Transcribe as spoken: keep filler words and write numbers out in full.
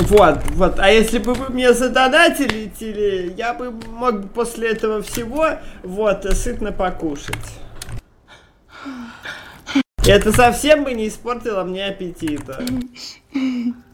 Вот, вот. А если бы вы мне задонатили, или я бы мог после этого всего, вот, сытно покушать. И это совсем бы не испортило мне аппетита.